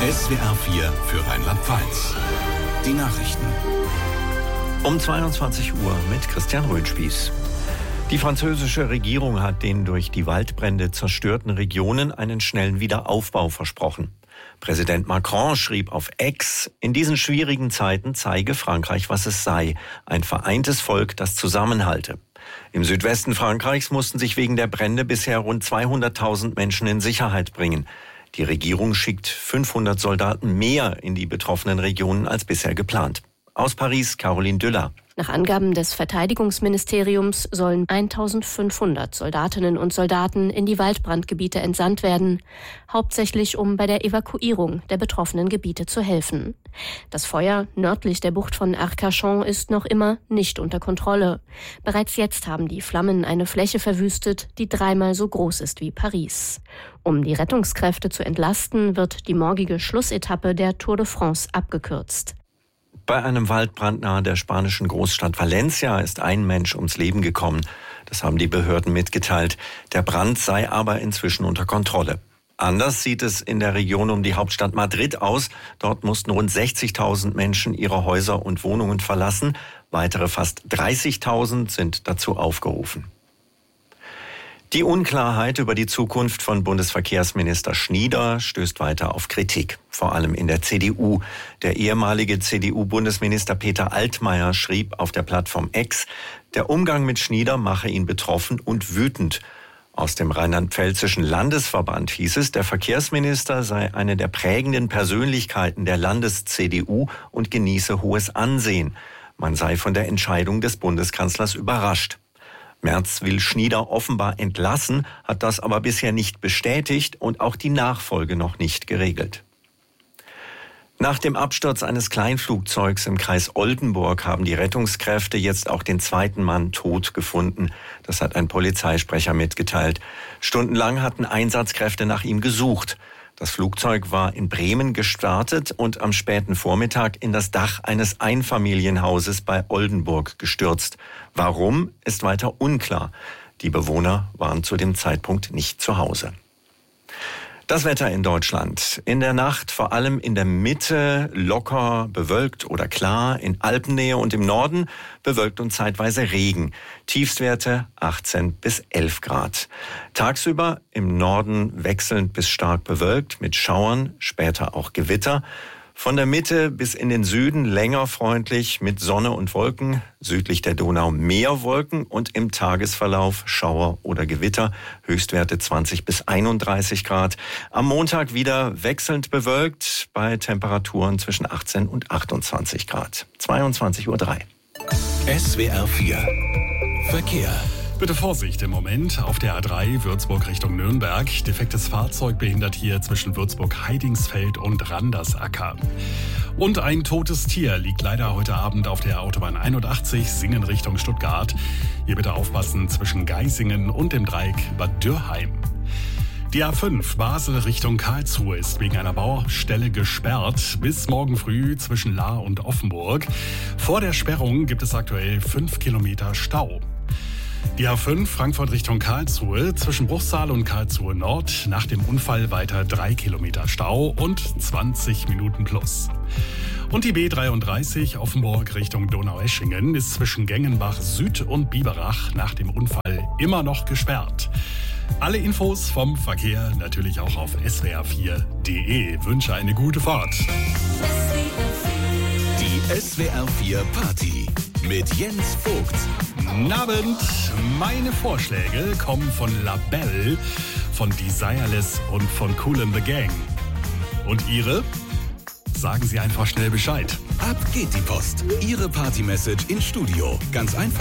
SWR 4 für Rheinland-Pfalz. Die Nachrichten. Um 22 Uhr mit Christian Röhnspieß. Die französische Regierung hat den durch die Waldbrände zerstörten Regionen einen schnellen Wiederaufbau versprochen. Präsident Macron schrieb auf X, in diesen schwierigen Zeiten zeige Frankreich, was es sei. Ein vereintes Volk, das zusammenhalte. Im Südwesten Frankreichs mussten sich wegen der Brände bisher rund 200.000 Menschen in Sicherheit bringen. Die Regierung schickt 500 Soldaten mehr in die betroffenen Regionen als bisher geplant. Aus Paris, Caroline Düller. Nach Angaben des Verteidigungsministeriums sollen 1.500 Soldatinnen und Soldaten in die Waldbrandgebiete entsandt werden, hauptsächlich um bei der Evakuierung der betroffenen Gebiete zu helfen. Das Feuer nördlich der Bucht von Arcachon ist noch immer nicht unter Kontrolle. Bereits jetzt haben die Flammen eine Fläche verwüstet, die 3-mal so groß ist wie Paris. Um die Rettungskräfte zu entlasten, wird die morgige Schlussetappe der Tour de France abgekürzt. Bei einem Waldbrand nahe der spanischen Großstadt Valencia ist ein Mensch ums Leben gekommen. Das haben die Behörden mitgeteilt. Der Brand sei aber inzwischen unter Kontrolle. Anders sieht es in der Region um die Hauptstadt Madrid aus. Dort mussten rund 60.000 Menschen ihre Häuser und Wohnungen verlassen. Weitere fast 30.000 sind dazu aufgerufen. Die Unklarheit über die Zukunft von Bundesverkehrsminister Schnieder stößt weiter auf Kritik, vor allem in der CDU. Der ehemalige CDU-Bundesminister Peter Altmaier schrieb auf der Plattform X, der Umgang mit Schnieder mache ihn betroffen und wütend. Aus dem Rheinland-Pfälzischen Landesverband hieß es, der Verkehrsminister sei eine der prägenden Persönlichkeiten der Landes-CDU und genieße hohes Ansehen. Man sei von der Entscheidung des Bundeskanzlers überrascht. Merz will Schnieder offenbar entlassen, hat das aber bisher nicht bestätigt und auch die Nachfolge noch nicht geregelt. Nach dem Absturz eines Kleinflugzeugs im Kreis Oldenburg haben die Rettungskräfte jetzt auch den zweiten Mann tot gefunden. Das hat ein Polizeisprecher mitgeteilt. Stundenlang hatten Einsatzkräfte nach ihm gesucht. Das Flugzeug war in Bremen gestartet und am späten Vormittag in das Dach eines Einfamilienhauses bei Oldenburg gestürzt. Warum, ist weiter unklar. Die Bewohner waren zu dem Zeitpunkt nicht zu Hause. Das Wetter in Deutschland. In der Nacht vor allem in der Mitte locker bewölkt oder klar, in Alpennähe und im Norden bewölkt und zeitweise Regen. Tiefstwerte 18 bis 11 Grad. Tagsüber im Norden wechselnd bis stark bewölkt mit Schauern, später auch Gewitter. Von der Mitte bis in den Süden länger freundlich mit Sonne und Wolken, südlich der Donau mehr Wolken und im Tagesverlauf Schauer oder Gewitter, Höchstwerte 20 bis 31 Grad. Am Montag wieder wechselnd bewölkt bei Temperaturen zwischen 18 und 28 Grad. 22:03 Uhr. SWR 4 Verkehr. Bitte Vorsicht im Moment auf der A3 Würzburg Richtung Nürnberg. Defektes Fahrzeug behindert hier zwischen Würzburg-Heidingsfeld und Randersacker. Und ein totes Tier liegt leider heute Abend auf der Autobahn 81 Singen Richtung Stuttgart. Hier bitte aufpassen zwischen Geisingen und dem Dreieck Bad Dürrheim. Die A5 Basel Richtung Karlsruhe ist wegen einer Baustelle gesperrt bis morgen früh zwischen Lahr und Offenburg. Vor der Sperrung gibt es aktuell 5 Kilometer Stau. Die A5 Frankfurt Richtung Karlsruhe zwischen Bruchsal und Karlsruhe Nord nach dem Unfall weiter 3 Kilometer Stau und 20 Minuten plus. Und die B33 Offenburg Richtung Donaueschingen ist zwischen Gengenbach Süd und Biberach nach dem Unfall immer noch gesperrt. Alle Infos vom Verkehr natürlich auch auf swr4.de. Wünsche eine gute Fahrt. Die SWR 4 Party mit Jens Vogt. Guten Abend. Meine Vorschläge kommen von Labelle, von Desireless und von Kool and the Gang. Und Ihre? Sagen Sie einfach schnell Bescheid. Ab geht die Post. Ihre Party-Message ins Studio. Ganz einfach.